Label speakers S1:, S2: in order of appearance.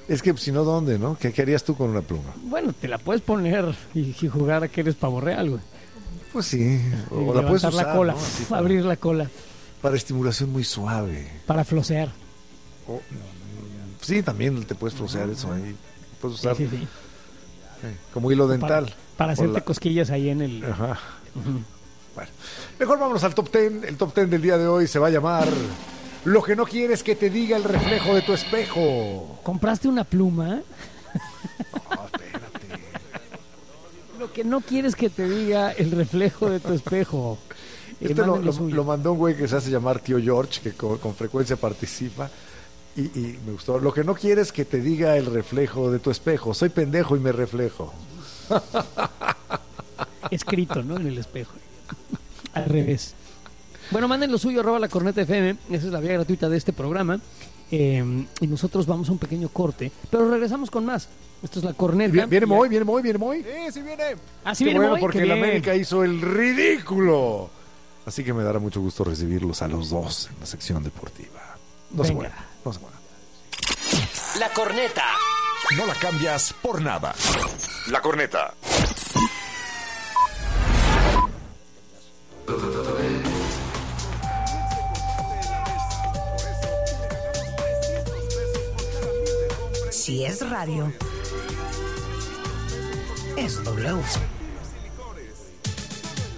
S1: Es que si no, ¿dónde, no? ¿Qué harías tú con una pluma?
S2: Bueno, te la puedes poner y jugar a que eres pavo real, güey.
S1: Pues sí, o
S2: Y
S1: la puedes
S2: levantar
S1: usar,
S2: la cola,
S1: ¿no? Así
S2: abrir la cola
S1: para estimulación muy suave.
S2: para flosear.
S1: Sí, también te puedes flosear eso ahí. Puedes usar
S2: Sí, sí, sí.
S1: como hilo dental.
S2: Para hacerte cosquillas ahí en el...
S1: Ajá. Bueno, mejor vámonos al top 10. El top 10 del día de hoy se va a llamar Lo que no quieres que te diga el reflejo de tu espejo.
S2: ¿Compraste una pluma?
S1: No, espérate.
S2: Lo que no quieres que te diga el reflejo de tu espejo.
S1: Este lo mandó un güey que se hace llamar Tío George, que con frecuencia participa. Y me gustó. Lo que no quieres que te diga el reflejo de tu espejo. Soy pendejo y me reflejo.
S2: Escrito, ¿no? En el espejo. Al revés. Bueno, manden lo suyo, @lacorneta.fm. Esa es la vía gratuita de este programa. Y nosotros vamos a un pequeño corte, pero regresamos con más. Esto es La Corneta.
S1: ¿Viene Moy?
S3: Sí, sí viene.
S2: Así
S1: Qué
S2: viene
S1: bueno,
S2: Moy,
S1: porque
S2: qué
S1: el
S2: bien.
S1: América hizo el ridículo. Así que me dará mucho gusto recibirlos a los dos en la sección deportiva. No se
S2: Venga.
S1: muevan, no se muevan.
S4: La Corneta.
S5: No la cambias por nada.
S1: La Corneta.
S6: Si es radio, es W.